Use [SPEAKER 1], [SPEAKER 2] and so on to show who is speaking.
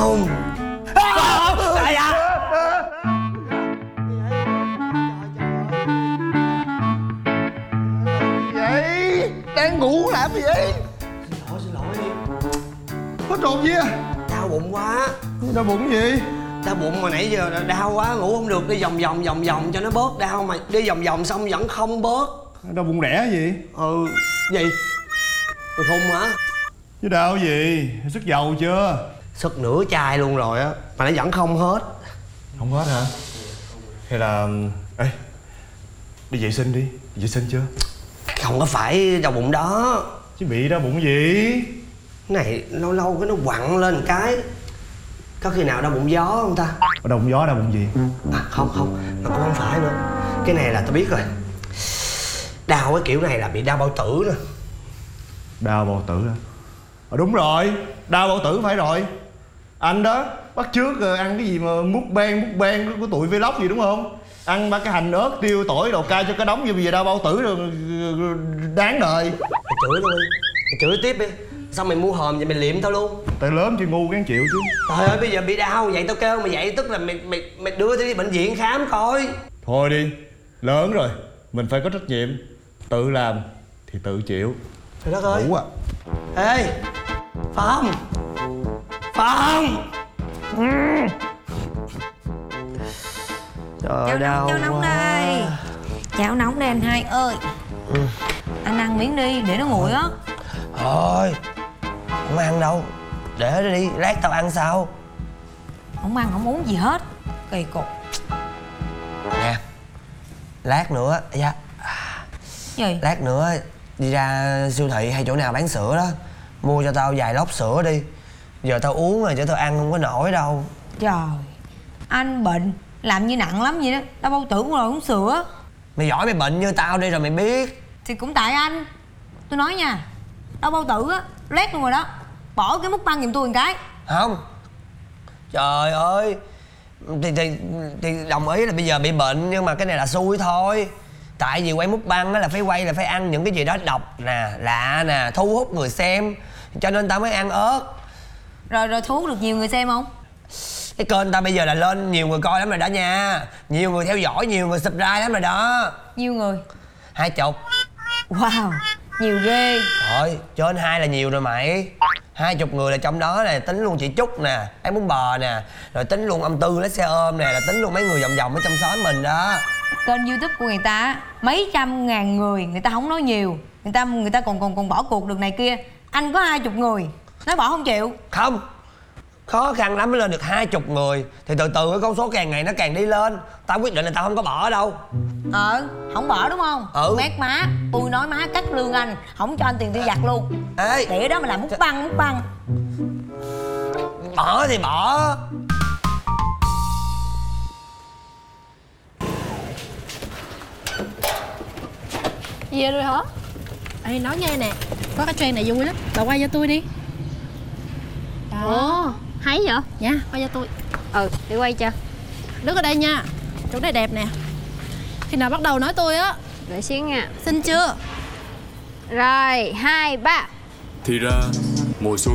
[SPEAKER 1] Phong. Tại à?
[SPEAKER 2] Vậy đang ngủ làm gì vậy?
[SPEAKER 1] Xin lỗi đi.
[SPEAKER 2] Có trộn gì à?
[SPEAKER 1] Đau bụng quá.
[SPEAKER 2] Đau bụng gì?
[SPEAKER 1] Đau bụng mà nãy giờ đau quá ngủ không được, đi vòng vòng cho nó bớt đau mà đi vòng vòng xong vẫn không bớt.
[SPEAKER 2] Đau bụng đẻ gì?
[SPEAKER 1] Gì? Mày khùng hả?
[SPEAKER 2] Chứ đau gì? Sức dầu chưa?
[SPEAKER 1] Sức nửa chai luôn rồi á mà nó vẫn không hết.
[SPEAKER 2] Không hết hả? Hay là... Ê, đi vệ sinh đi. Vệ sinh chưa?
[SPEAKER 1] Không có phải đau bụng đó.
[SPEAKER 2] Chứ bị đau bụng gì?
[SPEAKER 1] Cái này lâu lâu cái nó quặn lên một cái. Có khi nào đau bụng gió không ta?
[SPEAKER 2] Đau bụng gió, đau bụng gì?
[SPEAKER 1] Không, nó cũng không phải nữa. Cái này là tao biết rồi. Đau cái kiểu này là bị đau bao tử nè.
[SPEAKER 2] Đau bao tử hả? Đúng rồi, đau bao tử phải rồi. Anh đó, bắt chước ăn cái gì mà mút ben của tụi vlog gì đúng không? Ăn ba cái hành ớt, tiêu, tỏi, đồ cay cho cái đống như bây giờ đau bao tử rồi đáng đời.
[SPEAKER 1] Mày chửi luôn đi. Mày chửi tiếp đi. Sao mày mua hòm vậy mày liệm tao luôn?
[SPEAKER 2] Tại lớn chứ ngu gắng chịu chứ.
[SPEAKER 1] Trời ơi bây giờ bị đau vậy tao kêu mày vậy tức là mày đưa tao đi bệnh viện khám coi.
[SPEAKER 2] Thôi đi, lớn rồi, mình phải có trách nhiệm. Tự làm thì tự chịu.
[SPEAKER 1] Trời đất ơi.
[SPEAKER 2] Ngủ à.
[SPEAKER 1] Ê Phong. Trời đau
[SPEAKER 3] cháo nóng
[SPEAKER 1] quá.
[SPEAKER 3] đây. Cháo nóng đây anh hai ơi. Anh ăn miếng đi để nó nguội á.
[SPEAKER 1] Thôi không ăn đâu. Để nó đi, lát tao ăn sau.
[SPEAKER 3] Không ăn không uống gì hết. Kỳ cục.
[SPEAKER 1] Nè. Lát nữa dạ.
[SPEAKER 3] Gì?
[SPEAKER 1] Lát nữa đi ra siêu thị hay chỗ nào bán sữa đó, mua cho tao vài lốc sữa đi. Giờ tao uống rồi chứ tao ăn không có nổi đâu.
[SPEAKER 3] Trời, anh bệnh làm như nặng lắm vậy đó. Đau bao tử cũng rồi uống sữa.
[SPEAKER 1] Mày giỏi mày bệnh như tao đi rồi mày biết.
[SPEAKER 3] Thì cũng tại anh. Tôi nói nha, đau bao tử á, loét luôn rồi đó. Bỏ cái múc băng giùm tôi một cái.
[SPEAKER 1] Không. Trời ơi. Thì đồng ý là bây giờ bị bệnh, nhưng mà cái này là xui thôi. Tại vì quay múc băng á là phải quay là phải ăn những cái gì đó độc nè, lạ nè, thu hút người xem. Cho nên tao mới ăn ớt.
[SPEAKER 3] Rồi thu hút được nhiều người xem không?
[SPEAKER 1] Cái kênh tao bây giờ là lên nhiều người coi lắm rồi đó nha. Nhiều người theo dõi, nhiều người subscribe lắm rồi đó.
[SPEAKER 3] Nhiều người?
[SPEAKER 1] 20.
[SPEAKER 3] Wow, nhiều ghê.
[SPEAKER 1] Thôi, trên 2 là nhiều rồi mày. 20 người là trong đó nè, tính luôn chị Trúc nè, ăn bún bò nè, rồi tính luôn ông Tư lái xe ôm nè, là tính luôn mấy người vòng vòng ở trong xóm mình đó.
[SPEAKER 3] Kênh YouTube của người ta mấy trăm ngàn người, người ta không nói nhiều. Người ta còn bỏ cuộc được này kia. Anh có 20 người, nói bỏ không chịu.
[SPEAKER 1] Không, khó khăn lắm mới lên được 20 người. Thì từ từ cái con số càng ngày nó càng đi lên. Tao quyết định là tao không có bỏ đâu.
[SPEAKER 3] Không bỏ đúng không? Mét má, tôi nói má cắt lương anh, không cho anh tiền tiêu vặt luôn.
[SPEAKER 1] Ê,
[SPEAKER 3] để đó mà làm múc băng.
[SPEAKER 1] bỏ thì bỏ.
[SPEAKER 4] Về rồi hả? Ê, nói nghe nè, có cái trend này vui lắm, bà quay cho tôi đi.
[SPEAKER 5] Ồ, hay vậy?
[SPEAKER 4] Dạ, quay cho tôi.
[SPEAKER 5] Để quay cho.
[SPEAKER 4] Đứng ở đây nha, chỗ này đẹp nè. Khi nào bắt đầu nói tôi á.
[SPEAKER 5] Đợi xíu nha.
[SPEAKER 4] Xin chưa?
[SPEAKER 5] Rồi, 2, 3.
[SPEAKER 6] Thì ra mùa xuân